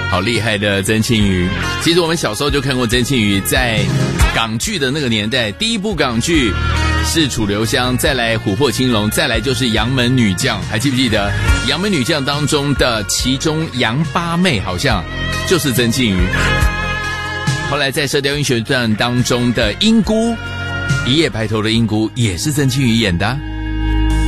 好厉害的曾庆瑜。其实我们小时候就看过曾庆瑜，在港剧的那个年代，第一部港剧是《楚留香》，再来《琥珀青龙》，再来就是《杨门女将》，还记不记得《杨门女将》当中的其中杨八妹好像就是曾庆瑜。后来在《射雕英雄传》当中的英姑，一夜白头的英姑也是曾庆瑜演的。